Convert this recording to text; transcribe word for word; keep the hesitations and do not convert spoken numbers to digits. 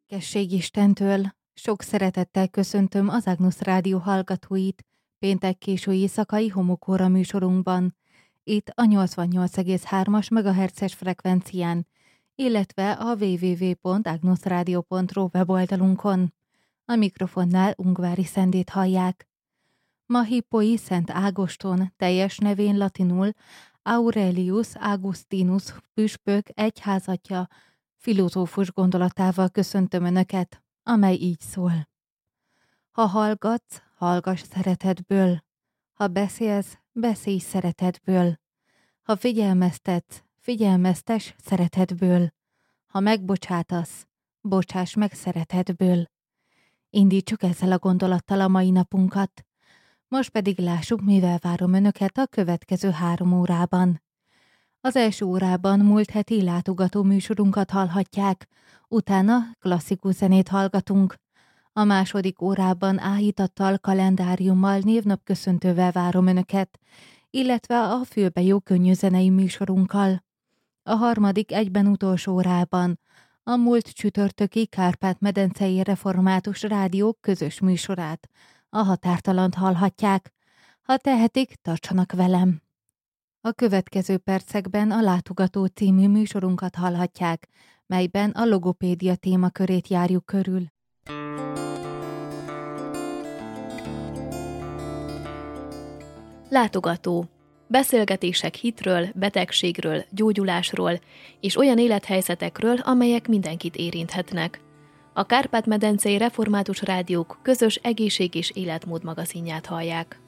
Békesség Istentől! Sok szeretettel köszöntöm az Agnus Rádió hallgatóit péntek késő éjszakai homokóra műsorunkban, itt a nyolcvannyolc egész hármas megahertzes frekvencián, illetve a double-u double-u double-u pont agnus radio pont ro weboldalunkon. A mikrofonnál Ungvári Szendét hallják. Ma Hippoi Szent Ágoston, teljes nevén latinul Aurelius Augustinus püspök egyházatja filozófus gondolatával köszöntöm Önöket, amely így szól. Ha hallgatsz, hallgass szeretetből. Ha beszélsz, beszélj szeretetből. Ha figyelmeztetsz, figyelmeztes szeretetből. Ha megbocsátasz, bocsáss meg szeretetből. Indítsuk ezzel a gondolattal a mai napunkat. Most pedig lássuk, mivel várom Önöket a következő három órában. Az első órában múlt heti látogató műsorunkat hallhatják, utána klasszikus zenét hallgatunk. A második órában áhítattal, kalendáriummal, névnapköszöntővel várom Önöket, illetve a fülbejó könnyű zenei műsorunkkal. A harmadik egyben utolsó órában a múlt csütörtöki Kárpát-medencei Református Rádió közös műsorát, a Határtalant hallhatják. Ha tehetik, tartsanak velem! A következő percekben a Látogató című műsorunkat hallhatják, melyben a logopédia témakörét járjuk körül. Látogató. Beszélgetések hitről, betegségről, gyógyulásról és olyan élethelyzetekről, amelyek mindenkit érinthetnek. A Kárpát-medencei Református Rádiók közös egészség és életmód magazinját hallják.